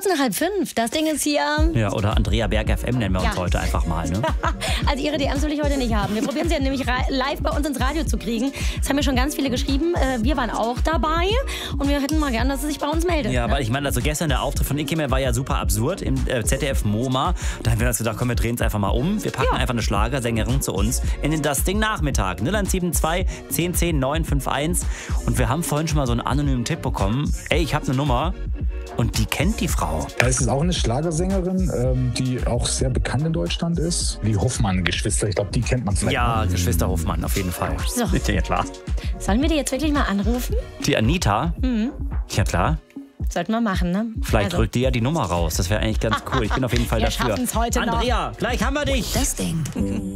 nach 4:30. Das Ding ist hier. Ja, oder Andrea Berg FM nennen wir uns heute einfach mal. Ne? Also ihre DMs will ich heute nicht haben. Wir probieren sie ja nämlich live bei uns ins Radio zu kriegen. Das haben mir schon ganz viele geschrieben. Wir waren auch dabei und wir hätten mal gern, dass sie sich bei uns meldet. Ja, ne? weil ich meine, also gestern der Auftritt von Ikeme war ja super absurd im ZDF MoMA. Da haben wir uns gedacht, komm, wir drehen es einfach mal um. Wir packen einfach eine Schlagersängerin zu uns in den Das Ding Nachmittag. 0172 10 10 951. Und wir haben vorhin schon mal so einen anonymen Tipp bekommen. Ey, ich habe eine Nummer. Und die kennt die Frau. Es ist auch eine Schlagersängerin, die auch sehr bekannt in Deutschland ist. Die Hoffmann-Geschwister, ich glaube, die kennt man vielleicht. Ja, Geschwister Hoffmann, auf jeden Fall. So. Ja, klar. Sollen wir die jetzt wirklich mal anrufen? Die Anita? Ja, klar. Sollten wir machen, ne? Vielleicht drückt die ja die Nummer raus. Das wäre eigentlich ganz cool. Ich bin auf jeden Fall wir dafür. schaffen's heute noch. Andrea, gleich haben wir dich. Das Ding.